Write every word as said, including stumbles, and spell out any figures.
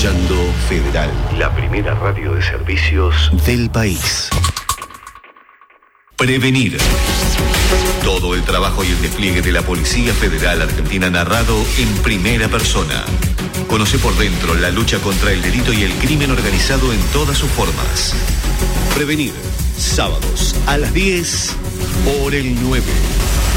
escuchando Federal, la primera radio de servicios del país. Prevenir. Todo el trabajo y el despliegue de la Policía Federal Argentina narrado en primera persona. Conoce por dentro la lucha contra el delito y el crimen organizado en todas sus formas. Prevenir. Sábados a las diez por el nueve.